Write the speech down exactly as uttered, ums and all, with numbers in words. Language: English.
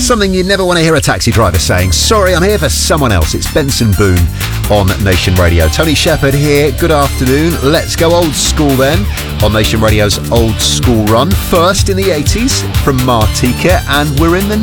Something you never want to hear a taxi driver saying. Sorry, I'm here for someone else. It's Benson Boone on Nation Radio. Tony Shepherd here. Good afternoon. Let's go old school then on Nation Radio's Old School Run. First in the eighties from Martika, and we're in the